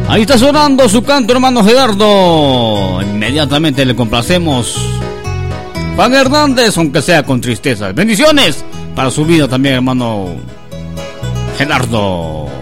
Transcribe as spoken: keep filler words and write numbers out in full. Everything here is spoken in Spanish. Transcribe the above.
Ahí está sonando su canto, hermano Gerardo. Inmediatamente le complacemos. Juan Hernández, aunque sea con tristeza. Bendiciones para su vida también, hermano Gerardo.